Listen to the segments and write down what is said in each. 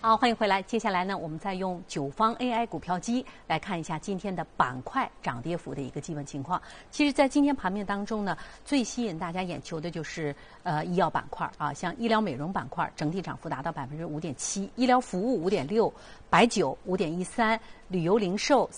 好，欢迎回来。接下来呢，我们再用九方 AI 股票机来看一下今天的板块涨跌幅的一个基本情况。其实，在今天盘面当中呢，最吸引大家眼球的就是医药板块啊，像医疗美容板块整体涨幅达到5.7%，医疗服务5.6%，白酒5.13%，旅游零售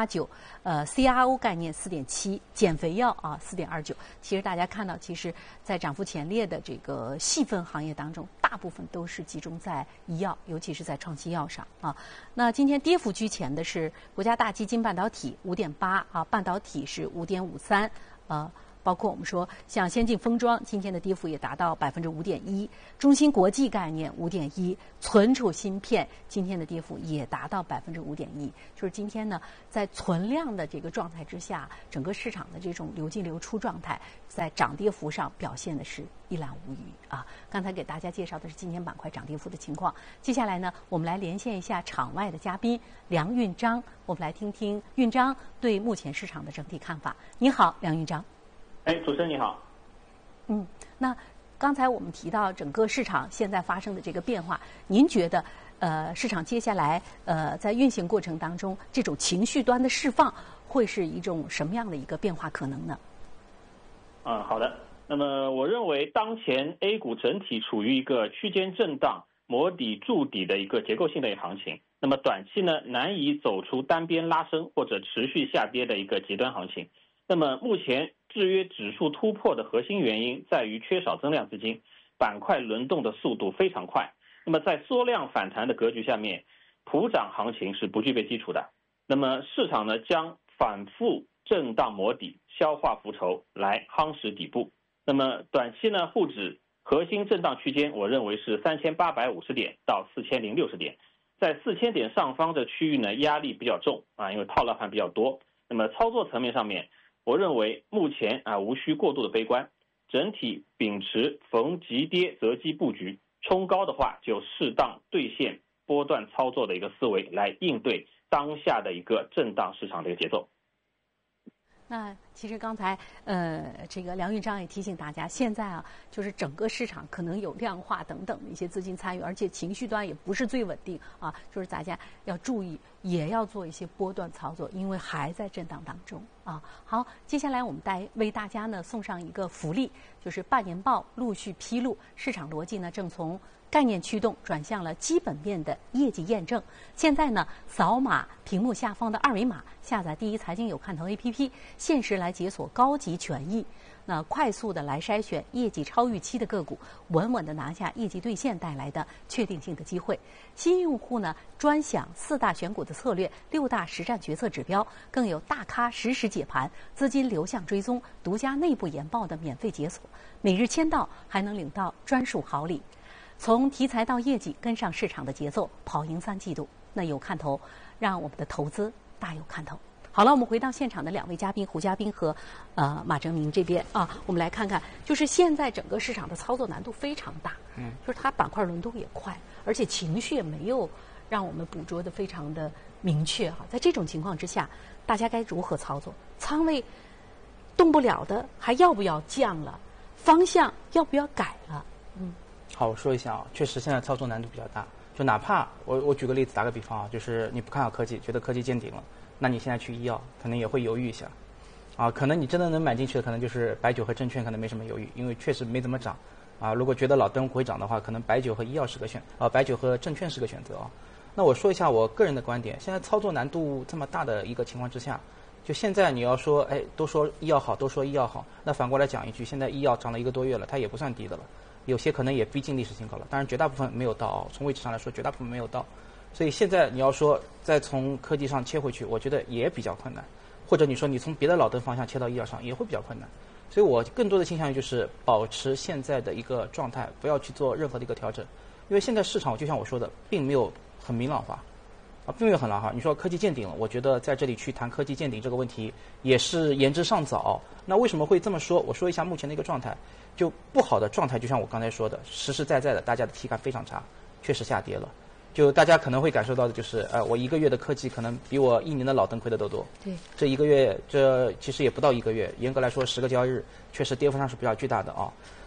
4.89%，CRO 概念4.7%，减肥药啊4.29%。其实大家看到，其实在涨幅前列的这个细分行业当中，大部分都是集中在医药，尤其是在创新药上啊。那今天跌幅居前的是国家大基金半导体5.8%啊，半导体是5.53%，包括我们说像先进封装，今天的跌幅也达到5.1%，中芯国际概念5.1%，存储芯片今天的跌幅也达到5.1%。就是今天呢，在存量的这个状态之下，整个市场的这种流进流出状态，在涨跌幅上表现的是一览无余啊。刚才给大家介绍的是今天板块涨跌幅的情况，接下来呢，我们来连线一下场外的嘉宾梁运章，我们来听听运章对目前市场的整体看法。你好，梁运章。 主持人你好。 那刚才我们提到整个市场现在发生的这个变化，您觉得市场接下来在运行过程当中，这种情绪端的释放会是一种什么样的一个变化可能呢？ 好的。那么我认为当前 A 股整体处于一个区间震荡、磨底筑底的一个结构性的一个行情。那么短期呢，难以走出单边拉升或者持续下跌的一个极端行情。那么目前制约指数突破的核心原因在于缺少增量资金，板块轮动的速度非常快。那么在缩量反弹的格局下面，普涨行情是不具备基础的。那么市场呢将反复震荡磨底，消化浮筹来夯实底部。那么短期呢，沪指核心震荡区间，我认为是3850点到4060点，在4000点上方的区域呢压力比较重啊，因为套牢盘比较多。那么操作层面上面，我认为目前无需过度的悲观，整体秉持逢急跌择机布局，冲高的话就适当兑现波段操作的一个思维，来应对当下的一个震荡市场的一个节奏。 那其实刚才这个梁运章也提醒大家，现在就是整个市场可能有量化等等的一些资金参与，而且情绪端也不是最稳定啊，就是大家要注意，也要做一些波段操作，因为还在震荡当中啊。好，接下来我们为大家呢送上一个福利，就是半年报陆续披露，市场逻辑呢正从概念驱动转向了基本面的业绩验证。现在呢，扫码屏幕下方的二维码，下载第一财经有看头 APP， 限时来解锁高级权益，那快速的来筛选业绩超预期的个股，稳稳的拿下业绩兑现带来的确定性的机会。新用户呢专享4大选股的策略、6大实战决策指标，更有大咖实时解盘、资金流向追踪、独家内部研报的免费解锁，每日签到还能领到专属好礼。从题材到业绩，跟上市场的节奏，跑赢3季度，那有看头，让我们的投资大有看头。好了，我们回到现场的2位嘉宾胡嘉宾和马正明这边啊，我们来看看，就是现在整个市场的操作难度非常大，就是它板块轮动也快，而且情绪也没有让我们捕捉的非常的明确哈。在这种情况之下，大家该如何操作？仓位动不了的还要不要降了？方向要不要改了？ 好，我说一下啊，确实现在操作难度比较大。就哪怕我举个例子，打个比方啊，就是你不看好科技，觉得科技见顶了，那你现在去医药，可能也会犹豫一下。可能你真的能买进去的，可能就是白酒和证券，可能没什么犹豫，因为确实没怎么涨。如果觉得老灯会涨的话，可能白酒和医药是个白酒和证券是个选择啊。那我说一下我个人的观点，现在操作难度这么大的一个情况之下，就现在你要说，都说医药好，都说医药好，那反过来讲一句，现在医药涨了1个多月了，它也不算低的了。有些可能也逼近历史新高了，当然绝大部分没有到，从位置上来说绝大部分没有到，所以现在你要说再从科技上切回去，我觉得也比较困难，或者你说你从别的老灯方向切到医药上也会比较困难，所以我更多的倾向于就是保持现在的一个状态，不要去做任何的一个调整，因为现在市场就像我说的，并没有很明朗化，并没有很明朗化。你说科技见顶了，我觉得在这里去谈科技见顶这个问题也是言之尚早。那为什么会这么说？我说一下目前的一个状态。就不好的状态，就像我刚才说的，实实在在的，大家的体感非常差，确实下跌了。就大家可能会感受到的就是，我1个月的科技可能比我1年的老灯亏的都多。 对， 这1个月，这其实也不到1个月，严格来说10个交易日，确实跌幅上是比较巨大的啊。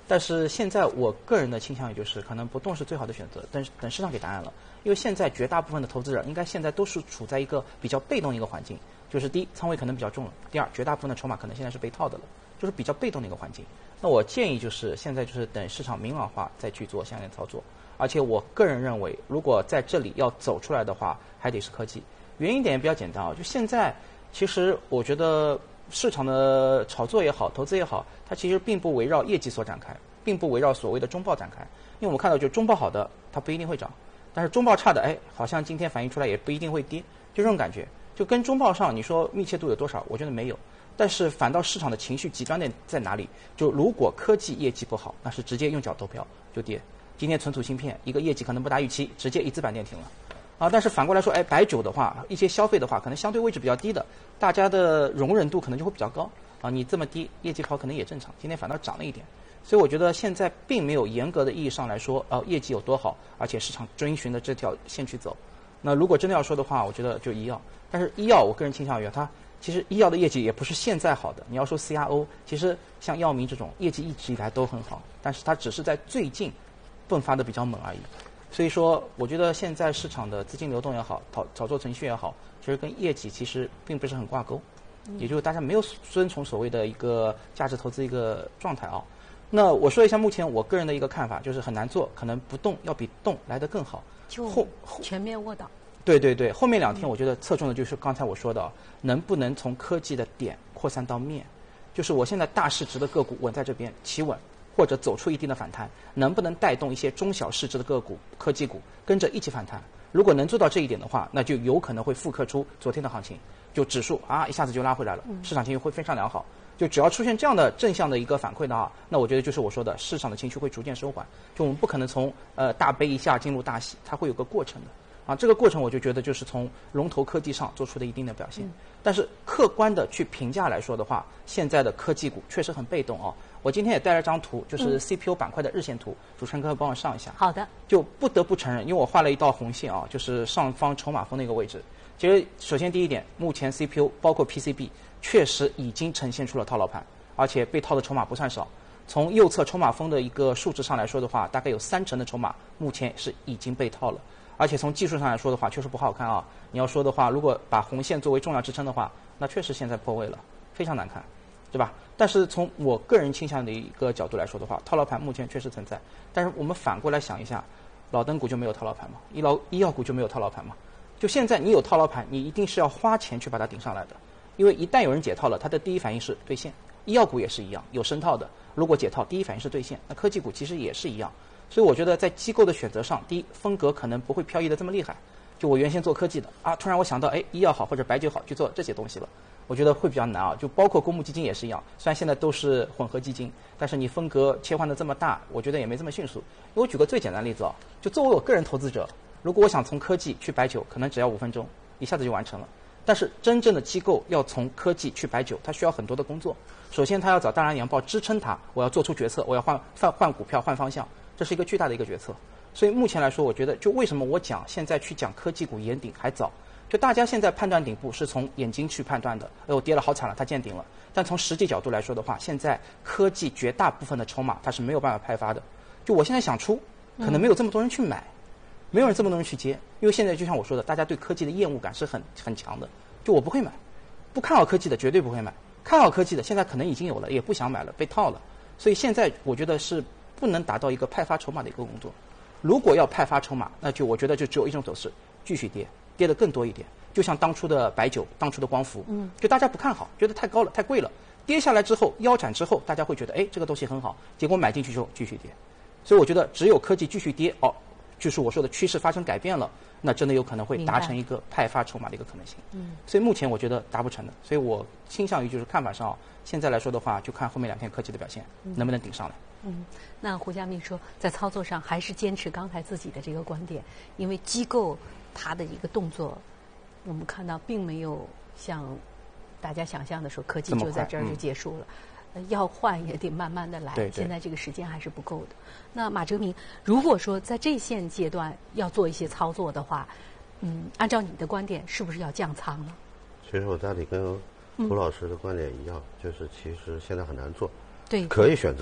但是现在我个人的倾向于就是，可能不动是最好的选择，等市场给答案了。因为现在绝大部分的投资者应该现在都是处在一个比较被动的一个环境，就是第一，仓位可能比较重了；第二，绝大部分的筹码可能现在是被套的了，就是比较被动的一个环境。那我建议就是现在就是等市场明朗化再去做相应的操作。而且我个人认为，如果在这里要走出来的话，还得是科技。原因点也比较简单啊，就现在其实我觉得市场的炒作也好，投资也好，它其实并不围绕业绩所展开，并不围绕所谓的中报展开。因为我们看到，就中报好的，它不一定会涨；但是中报差的，哎，好像今天反映出来也不一定会跌，就这种感觉。就跟中报上你说密切度有多少？我觉得没有。但是反倒市场的情绪极端点在哪里？就如果科技业绩不好，那是直接用脚投票就跌。今天存储芯片一个业绩可能不达预期，直接一资板跌停了。但是反过来说，哎，白酒的话，一些消费的话，可能相对位置比较低的，大家的容忍度可能就会比较高啊。你这么低，业绩好可能也正常。今天反倒涨了一点，所以我觉得现在并没有严格的意义上来说，业绩有多好，而且市场遵循的这条线去走。那如果真的要说的话，我觉得就医药。但是医药，我个人倾向于它其实医药的业绩也不是现在好的。你要说 CRO， 其实像药明这种业绩一直以来都很好，但是它只是在最近迸发的比较猛而已。所以说，我觉得现在市场的资金流动也好，炒作程序也好，其实跟业绩其实并不是很挂钩，也就是大家没有遵从所谓的一个价值投资一个状态啊。那我说一下目前我个人的一个看法，就是很难做，可能不动要比动来得更好。 就全面卧倒。 对对对，后面2天我觉得侧重的就是刚才我说的，能不能从科技的点扩散到面，就是我现在大市值的个股稳在这边企稳。或者走出一定的反弹，能不能带动一些中小市值的个股、科技股跟着一起反弹？如果能做到这一点的话，那就有可能会复刻出昨天的行情，就指数一下子就拉回来了，市场情绪会非常良好。就只要出现这样的正向的一个反馈的话，那我觉得就是我说的市场的情绪会逐渐收缓。就我们不可能从大悲一下进入大喜，它会有个过程的。这个过程我就觉得就是从龙头科技上做出的一定的表现。但是客观的去评价来说的话，现在的科技股确实很被动啊。我今天也带了张图，就是 CPU 板块的日线图，主持人可以帮我上一下。 好的。 就不得不承认，因为我画了一道红线啊，就是上方筹码峰的一个位置。其实首先第一点，目前 CPU 包括 PCB 确实已经呈现出了套牢盘，而且被套的筹码不算少。从右侧筹码峰的一个数值上来说的话，大概有30%的筹码目前是已经被套了。而且从技术上来说的话，确实不好看啊。你要说的话，如果把红线作为重量支撑的话，那确实现在破位了，非常难看，对吧？但是从我个人倾向的一个角度来说的话，套牢盘目前确实存在。但是我们反过来想一下，老灯股就没有套牢盘吗？医药股就没有套牢盘吗？就现在你有套牢盘，你一定是要花钱去把它顶上来的。因为一旦有人解套了，它的第一反应是兑现。医药股也是一样，有深套的，如果解套，第一反应是兑现。那科技股其实也是一样。所以我觉得在机构的选择上，第一，风格可能不会飘逸的这么厉害。就我原先做科技的突然我想到，医药好或者白酒好去做这些东西了，我觉得会比较难啊。就包括公募基金也是一样，虽然现在都是混合基金，但是你风格切换的这么大，我觉得也没这么迅速。因为我举个最简单的例子就作为我个人投资者，如果我想从科技去白酒，可能只要5分钟，一下子就完成了。但是真正的机构要从科技去白酒，它需要很多的工作。首先，它要找大蓝洋报支撑它，我要做出决策，我要换股票、换方向，这是一个巨大的一个决策。所以目前来说，我觉得就为什么我现在去讲科技股眼顶还早，就大家现在判断顶部是从眼睛去判断的，我跌了好惨了，它见顶了。但从实际角度来说的话，现在科技绝大部分的筹码它是没有办法派发的。就我现在想出，可能没有这么多人去买，没有这么多人去接，因为现在就像我说的，大家对科技的厌恶感是很强的。就我不会买，不看好科技的绝对不会买，看好科技的现在可能已经有了，也不想买了，被套了。所以现在我觉得是不能达到一个派发筹码的一个工作。如果要派发筹码，那就我觉得就只有一种走势，继续跌，跌得更多一点。就像当初的白酒，当初的光伏，就大家不看好，觉得太高了，太贵了，跌下来之后腰斩之后，大家会觉得这个东西很好，结果买进去之后继续跌。所以我觉得只有科技继续跌，就是我说的趋势发生改变了，那真的有可能会达成一个派发筹码的一个可能性。所以目前我觉得达不成的，所以我倾向于就是看法上，现在来说的话，就看后面2天科技的表现能不能顶上来。 那胡家明说，在操作上还是坚持刚才自己的这个观点，因为机构它的一个动作，我们看到并没有像大家想象的说科技就在这儿就结束了。要换也得慢慢的来，现在这个时间还是不够的。那马哲明，如果说在这现阶段要做一些操作的话，按照你的观点，是不是要降仓呢？ 其实我大体跟胡老师的观点一样，就是其实现在很难做， 对， 可以选择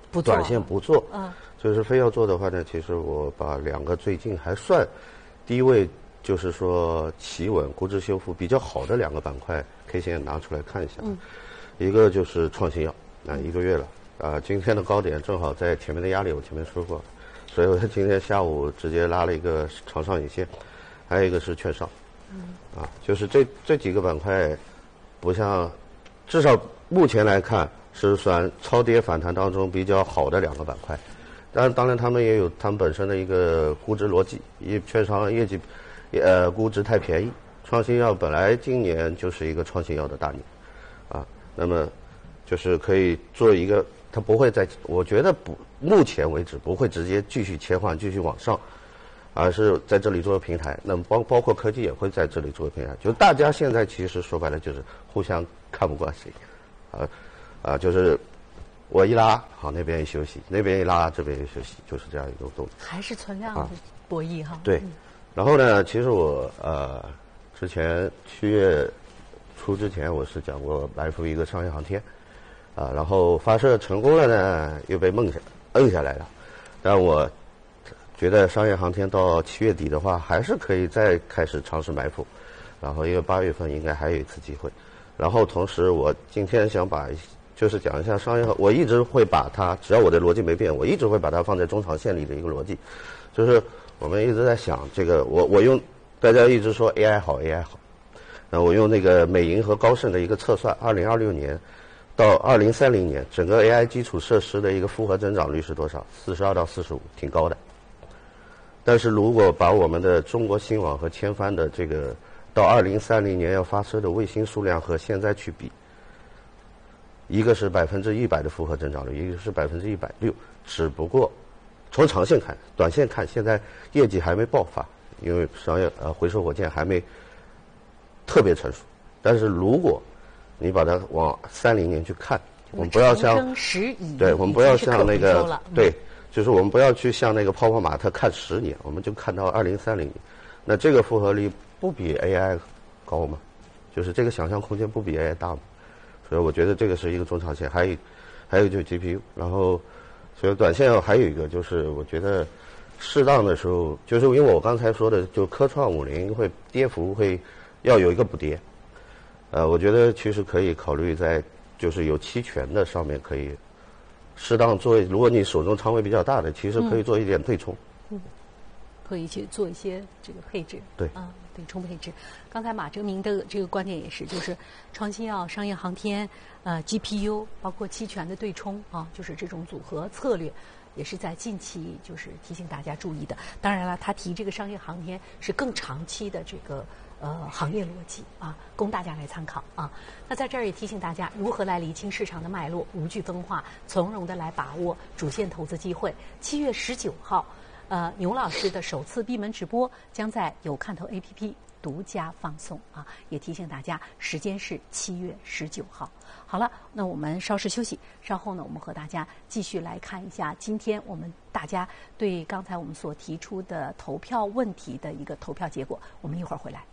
短线不做。就是非要做的话呢，其实我把2个最近还算低位，就是说企稳、估值修复比较好的2个板块 K 线拿出来看一下。一个就是创新药，1个月了，今天的高点正好在前面的压力，我前面说过，所以我今天下午直接拉了一个长上影线。还有一个是券商，就是这几个板块，不像，至少目前来看是算超跌反弹当中比较好的2个板块。当然他们也有他们本身的一个估值逻辑，券商业绩，估值太便宜。创新药本来今年就是一个创新药的大年，那么就是可以做一个，它不会我觉得目前为止不会直接继续切换继续往上，而是在这里做个平台。那么包括科技也会在这里做个平台，就大家现在其实说白了就是互相看不惯谁，就是我一拉好那边一休息，那边一拉这边一休息，就是这样一个动作。 还是存量的博弈哈。 对，然后呢，其实我之前7月初之前我是讲过埋伏一个商业航天，然后发射成功了呢，又被摁下来了。但我觉得商业航天到7月底的话，还是可以再开始尝试埋伏，然后因为8月份应该还有一次机会。然后同时我今天想就是讲一下商业，我一直会把它，只要我的逻辑没变，我一直会把它放在中长线里的一个逻辑，就是我们一直在想这个，我用大家一直说 AI 好 AI 好，那我用那个美银和高盛的一个测算，2026年到2030年，整个 AI 基础设施的一个复合增长率是多少？42到45，挺高的。但是如果把我们的中国新网和千帆的这个到2030年要发射的卫星数量和现在去比，一个是100%的复合增长率，一个是160%，只不过从长线看，短线看，现在业绩还没爆发，因为商业回收火箭还没特别成熟。但是如果你把它往30年去看，我们不要像我们不要像那个就是我们不要去像那个泡泡玛特看10年，我们就看到2030年，那这个复合率不比 AI 高吗？就是这个想象空间不比 AI 大吗？所以我觉得这个是一个中长线，还有就是 GPU， 然后所以短线还有一个就是我觉得适当的时候，就是因为我刚才说的，就科创50会跌幅会要有一个补跌，我觉得其实可以考虑在就是有期权的上面可以适当做，如果你手中仓位比较大的，其实可以做一点对冲， 可以去做一些这个配置， 对对冲配置。刚才马哲明的这个观点也是，就是创新药、商业航天、GPU， 包括期权的对冲就是这种组合策略，也是在近期就是提醒大家注意的。当然了，他提这个商业航天是更长期的这个行业逻辑供大家来参考那在这儿也提醒大家如何来理清市场的脉络，无惧分化，从容的来把握主线投资机会。7月19号。牛老师的首次闭门直播将在有看头 APP 独家放送也提醒大家时间是7月19号。好了，那我们稍事休息，稍后呢，我们和大家继续来看一下今天我们大家对刚才我们所提出的投票问题的一个投票结果。我们一会儿回来。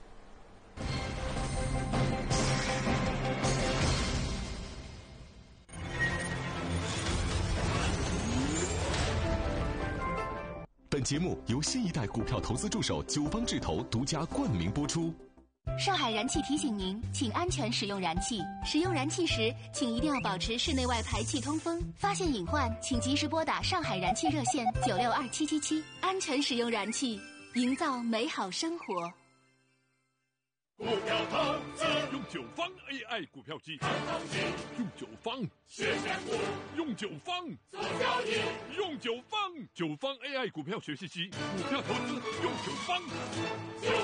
本节目由新一代股票投资助手九方智投独家冠名播出。 上海燃气提醒您，请安全使用燃气。使用燃气时，请一定要保持室内外排气通风。发现隐患，请及时拨打上海燃气热线962777。安全使用燃气，营造美好生活。 股票投资用九方 AI 股票机，用九方学选股，用九方做交易，用九方AI 股票学习机，股票投资用九方。